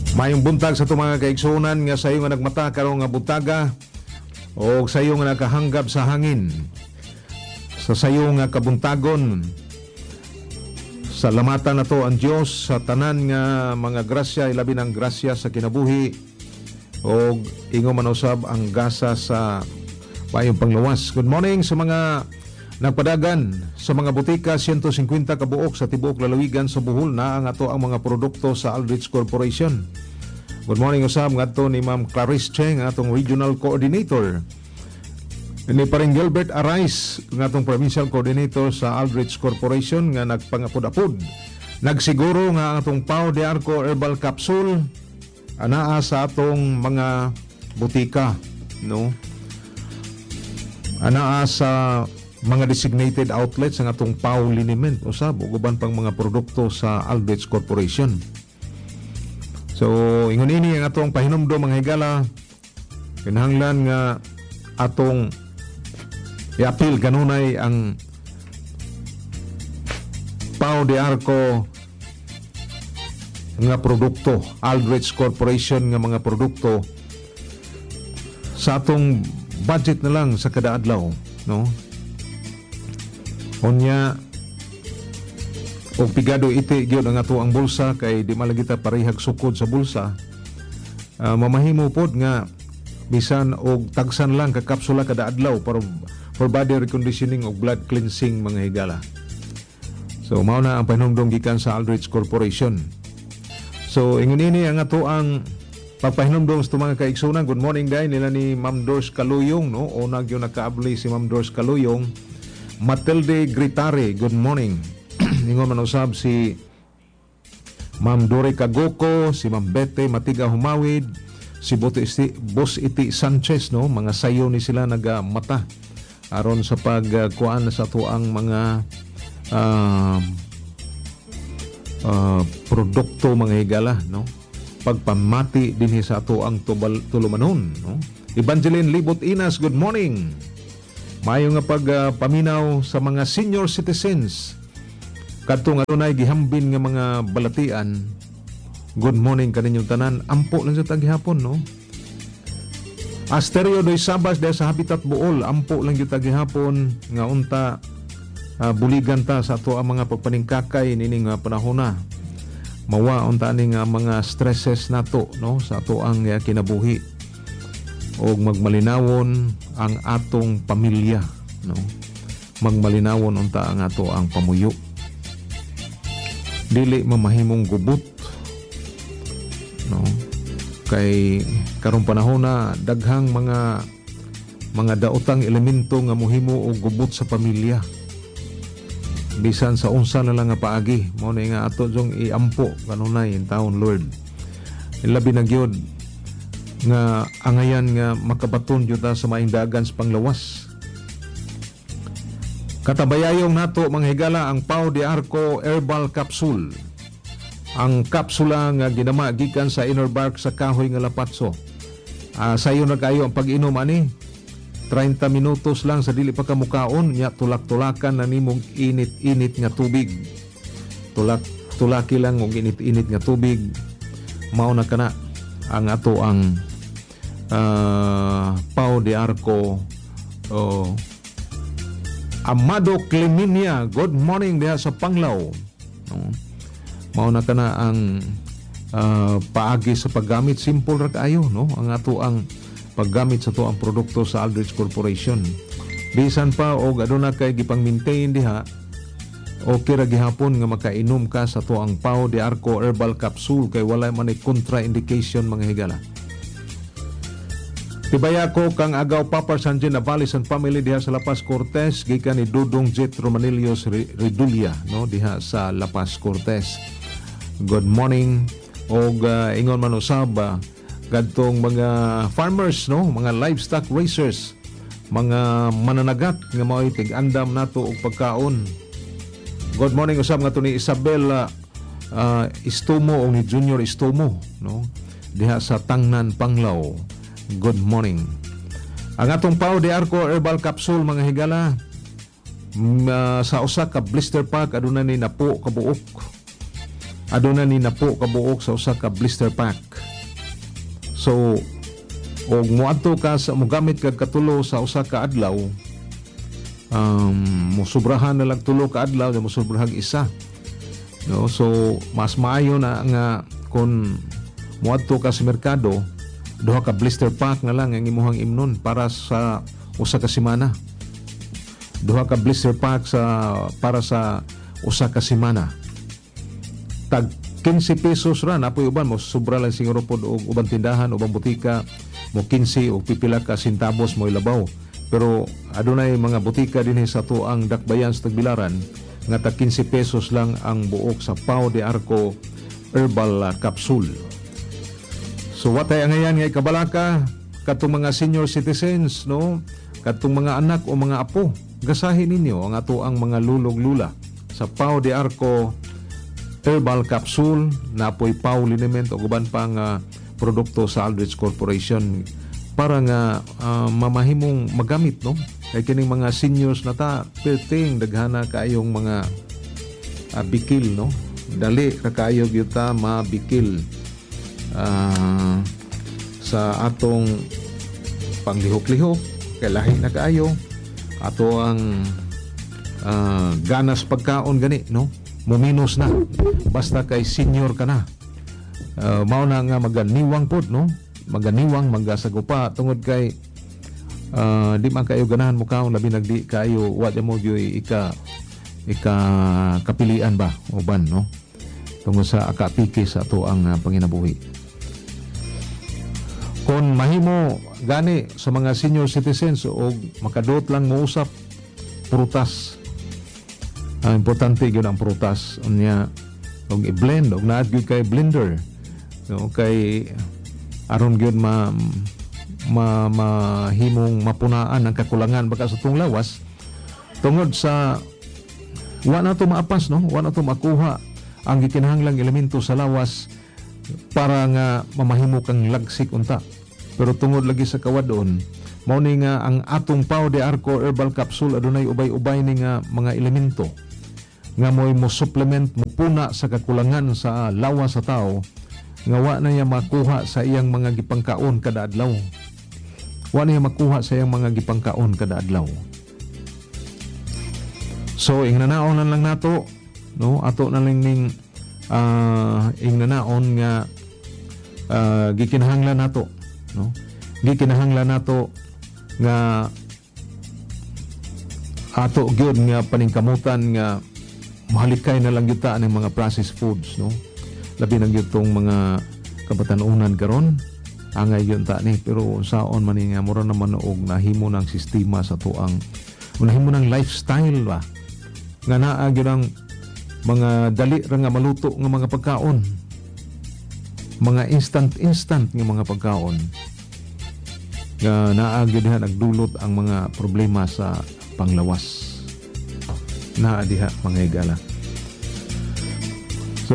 Mayong buntag sa itong mga kaigsunan nga sayo nga nagmata karong nga buntaga o sayo nga nakahanggap sa hangin. Sa sayo nga kabuntagon, salamatan na to ang Diyos sa tanan nga mga grasya, ilabi ng grasya sa kinabuhi o ingo manusab ang gasa sa payong panglawas. Good morning sa mga nagpadagan sa mga butika, 150 kabuok sa tibuok lalawigan sa Bohol na ang ato ang mga produkto sa Aldrich Corporation. Good morning usab ngadto ni Ma'am Clarice Cheng, atong Regional Coordinator. Ni paring Gilbert Arais, ngatong Provincial Coordinator sa Aldrich Corporation nga nagpangapod-apod. Nagsiguro nga ang atong Pau de Arco Herbal Capsule anaa sa atong mga butika, no? Anaa sa mga designated outlets ang atong Pau liniment usab ug uban pang mga produkto sa Aldrich Corporation. So, ingon ini ang atong pahinumdom mga higala, kinahanglan nga atong i-appeal kanunay ang Pau de Arco nga produkto, Aldrich Corporation nga mga produkto sa atong budget na lang sa kada adlaw, no? Unya o pigado iti gyud ang ato ang bulsa kay di malagi ta parehag sukod sa bulsa. Mamahimo pod nga bisan og tagsan lang ka kapsula kada adlaw para for body reconditioning og blood cleansing mga higala. So mao na ang pahinumdom gikan sa Aldrich Corporation. So ingon ini ang ato ang pagpahinumdom sa mga kaigsunan. Good morning day nila ni Ma'am Dors Kaluyong, no? O nagyo nakaabli si Ma'am Dors Kaluyong. Matilde Gritare, good morning. Ingon man usab si Ma'am Dore Kagoko, si Ma'am Bete Matiga Humawid, si Boss Iti Sanchez, no? Mga sayo ni sila nagamata aron sa pagkuan sa ato ang mga produkto mga higala, no? Pagpamati dinhi sa ato ang tulumanon, no? Evangeline Libot Inas, good morning. Mayo nga pagpaminaw sa mga senior citizens kadtong adunay gihambin nga mga balatian. Good morning kaninyong tanan. Ampo lang sa tagihapon, no? Asterio Doy Sabas dahil sa Habitat Bool, ampo lang yung tagihapon nga unta buligan ta sa ato ang mga pagpaningkakay nining panahon na. Mawa unta ning mga stresses nato, no, sa ato ang kinabuhi og magmalinawon ang atong pamilya, no? Magmalinawon unta ang ato ang pamuyo. Dili mamahimong gubot, no? Kay karong panahon na daghang mga daotang elemento nga mohimo og gubot sa pamilya. Bisan sa unsa na lang nga paagi, mao na nga ato jong iampo kanunay in taon Lord. Ilabi na gyud nga angayan nga makabaton jud ta sa maing dagan sa panglawas. Katabayayong nato mga higala ang Pau de Arco Herbal Capsule. Ang kapsula nga ginama gikan sa inner bark sa kahoy nga lapatso. Sayo na kayo ang pag-inom ani. 30 minutos lang sa dili pa kamukaon, nya tulak-tulakan na nimong init-init nga tubig. Tulaki lang og init-init nga tubig. Mao na kana ang ato ang Pau de Arco Amado Cleminia, good morning diha sa Panglao, no? Mao na kana ang paagi sa paggamit, simple ra kaayo, no? Ang ato ang paggamit sa to ang produkto sa Aldrich Corporation. Bisan pa og aduna kay gipang-maintain diha, okay ra gihapon nga makainom ka sa to ang Pau de Arco Herbal Capsule kay walay man ay contraindication mga higala. Tibaya ko kang agaw Papa Sanjay Navales and family diha sa La Paz Cortez gikan ni Dudong Jet Romanilios Redulia, no, diha sa La Paz Cortez. Good morning og ingon man usab kadtong mga farmers, no, mga livestock raisers, mga mananagat nga mao'y tig-andam nato og pagkaon. Good morning usab nga to ni Isabel Istomo o ni Junior Istomo, no, diha sa Tangnan, Panglao. Good morning. Ang atong Pau de Arco Herbal Capsule mga higala, sa usa ka blister pack aduna ni napo ka buok. aduna ni napo kabuok sa usa ka blister pack. So og moadto ka sa mogamit kag katulo sa usa ka adlaw, mosobrahan na lang tulo ka adlaw, mosobrahag isa. No, so mas maayo na nga kung moadto ka sa merkado, duha ka blister pack na lang ang imuhang imnon para sa usa ka semana. Duha ka blister pack para sa usa ka semana. Tag 15 pesos ra na po uban mo sobra lang siguro pod og ubang tindahan, ubang butika mo 15 o pipila ka centavos mo ilabaw. Pero adunay mga butika dinhi sa tuang Dakbayan sa Tagbilaran nga tag 15 pesos lang ang buok sa Pau de Arco Herbal Capsule. So watay ang ngayon nga kabalaka katong mga senior citizens, no, katong mga anak o mga apo, gasahin ninyo ang ato ang mga lulog-lula sa Pau de Arco Herbal Capsule na apoy Pau liniment o guban pang produkto sa Aldrich Corporation para nga mamahimong magamit, no, kay kining mga seniors na ta perting daghana kaayong mga bikil, no, dali ra kaayo gyud ta mabikil sa atong panglihok-lihok kay lahi na kaayo ato ang ganas pagkaon gani, no, muminos na basta kay senior ka na. Mao na nga maganiwang pod, no, maganiwang magasagupa tungod kay di man kayo ganahan mo kaon labi nagdi kayo wa mo gyoy ika kapilian ba uban, no, tungod sa akapiki sa ato ang panginabuhi. Kung mahimo gani sa mga senior citizens o makadot lang mo usap prutas, importante gyud ang prutas unya og i-blend og naad gyud kay blender, no, kay aron gyud mahimong mapunaan ang kakulangan baka sa tong lawas tungod sa wa na to maapas, no, wa na to makuha ang gikinahanglang elemento sa lawas para nga mamahimo kang lagsik unta. Pero tungod lagi sa kawadon, mao ni nga ang atong Pau de Arco Herbal Capsule adunay ubay-ubay ni nga mga elemento nga mo supplement mo puna sa kakulangan sa lawas sa tao nga wa na niya makuha sa iyang mga gipangkaon kada adlaw. Wa na niya makuha sa iyang mga gipangkaon kada adlaw. So ingnanaon lang nato, no, ato na lang ning ingnanaon nga gikinahanglan nato, no, gikinahanglan nato nga ato gyud nga paningkamutan nga mahalikay na lang gyud ta ang mga processed foods, no, labi na gyud tong mga kabatanunan karon angay gyud ta ni. Pero saon man ni nga mura naman og nahimo ng sistema sa tuang nahimo ng lifestyle ba nga naa gyud ang mga dali ra nga maluto nga mga pagkaon, mga instant nga mga pagkaon nga naa gyud diha nagdulot ang mga problema sa panglawas naa diha mga higala. So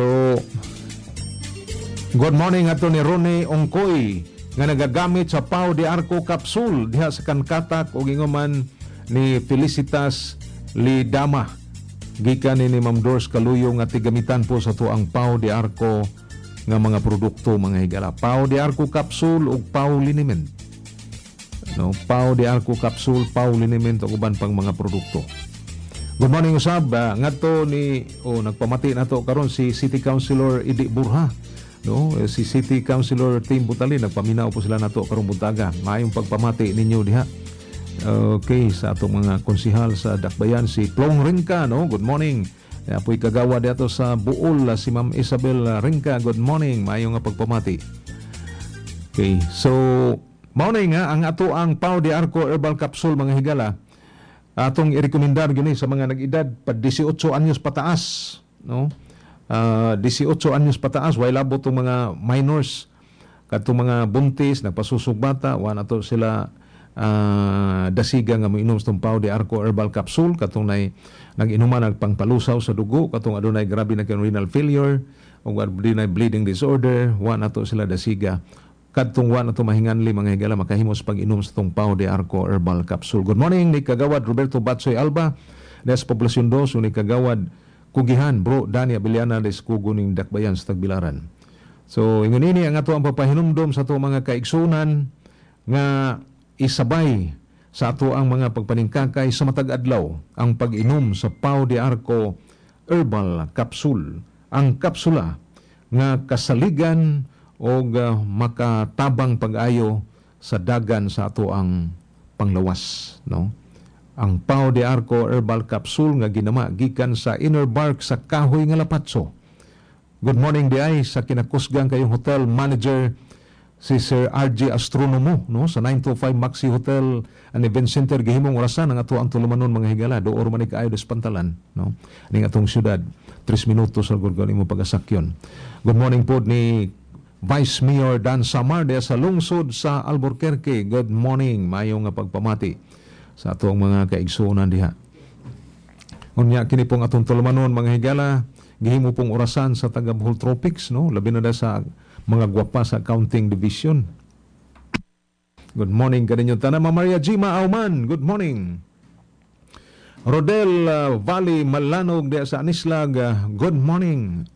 good morning ato ni Ronnie Ongkoy nga nagagamit sa Pau de Arco Capsule diha sa Kankatak ug inguman ni Felicitas Lidama gikan ni Ma'am Doris Kaluyo nga tigamitan po sa tuang Pau de Arco nga mga produkto mga higala. Pau de Arco Capsule ug Pau Liniment, no, Pau de Arco Capsule, Pau Liniment ug uban pang mga produkto. Good morning usab ngadto ni nagpamati nato karon si City Councilor Idi Burha, no, si City Councilor Tim Butalin nagpaminaw po sila nato karong buntaga. Maayong pagpamati ninyo diha. Okay, sa atong mga konsihal sa Dakbayan si Plong Ringka, no, good morning. Apoy kagawa dito sa Buol si Ma'am Isabel Ringka, good morning. Maayong nga pagpamati. Okay, so mao na nga ang ato ang Pau de Arco Herbal Capsule mga higala. Atong irekomendar gyud sa mga nag-edad pa 18 anyos pataas, no. 18 anyos pataas way labot tong mga minors kadtong mga buntis nagpasusog bata wa na to sila dasiga nga moinom sa Pau de Arco Herbal Capsule katong nag-inuman nagpangpalusaw sa dugo katong adunay grabe na renal failure o adunay bleeding disorder wa na to sila dasiga kadtong wa na to mahinganli mga higala makahimos pag-inom sa Pau de Arco Herbal Capsule. Good morning ni Kagawad Roberto Batsoy Alba des Poblacion 2 ni Kagawad Kugihan, bro, Dani Abiliana des Kuguning Dakbayan sa Tagbilaran. So, ingon ini ang ato ang papahinumdom sa ato mga kaigsunan nga isabay sa ato ang mga pagpaningkakay sa matag adlaw ang pag-inom sa Pau de Arco Herbal Capsule. Ang kapsula nga kasaligan o makatabang pag-ayo sa dagan sa ato ang panglawas, no? Ang Pau de Arco Herbal Capsule nga ginama gikan sa inner bark sa kahoy nga lapatso. Good morning di ay sa kinakusgang kayong hotel manager si Sir RJ Astronomo, no, sa 925 Maxi Hotel and Event Center. Gihimong orasan ang ato ang tulumanon mga higala do or manik ayo des Pantalan, no, ning atong syudad 3 minutos sa gurgon imo pagasakyon. Good morning po ni Vice Mayor Dan Samar de sa lungsod sa Albuquerque. Good morning, mayo nga pagpamati sa atong mga kaigsunan diha. Unya kini pong atong tulumanon mga higala, gihimo pong orasan sa taga Bohol Tropics, no, labi na sa mga gwapa sa accounting division. Good morning kaninyo tanan. Maria Jima Auman, good morning. Rodel Valley Malanog de sa Anislag, good morning.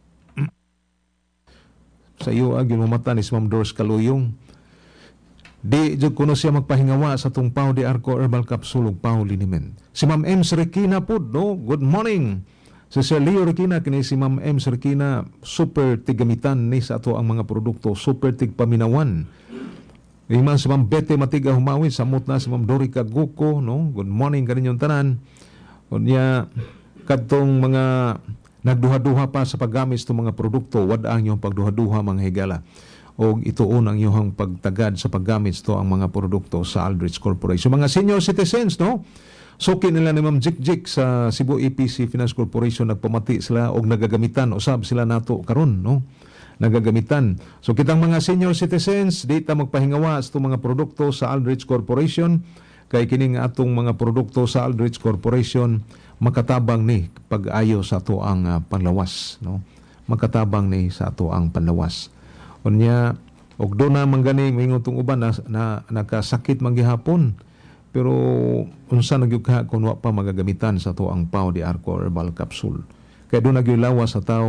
Sa iyo agi mamata ni Ma'am Doris Kaluyong. Di jud kuno siya magpahingawa sa tong Pau de Arco Herbal Capsule ug Pau Liniment. Si Ma'am M. Rekina pud, no, good morning. Si Sir Leo Rekina kini si Ma'am M. Rekina, super tigamitan ni sa ato ang mga produkto, super tigpaminawan. Iman si Ma'am Bete Matiga Humawi, samot na si Ma'am Dorica Guko, no, good morning kaninyong tanan. Unya kadtong mga nagduha-duha pa sa paggamit sa mga produkto, wad ang yung pagduha-duha mga higala. O ituon ang iyong pagtagad sa paggamit ito ang mga produkto sa Aldrich Corporation. Mga senior citizens, no? Suki nila ni Ma'am Jik sa Cebu EPC Finance Corporation, nagpamati sila o nagagamitan, usab sila nato karon, no? Nagagamitan. So kitang mga senior citizens, di ta magpahingawa sa itong mga produkto sa Aldrich Corporation, kay kining atong mga produkto sa Aldrich Corporation, makatabang ni pag-ayo sa ato ang panlawas, no? Makatabang ni sa ato ang panlawas. Unya og do na manggani mingon tong uban na nakasakit man gihapon, pero unsa nagyugha kun wa pa magagamitan sa to ang Pau de Arco Herbal Capsule, kay do nagyulawas sa tao